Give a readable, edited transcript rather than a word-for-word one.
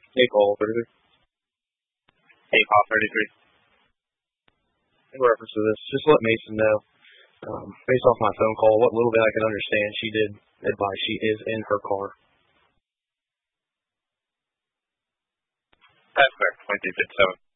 Hey, Paul, 33. Hey, Paul 33. In reference to this, just let Mason know, based off my phone call, what little bit I could understand, she did advise she is in her car. That's fair. 2357.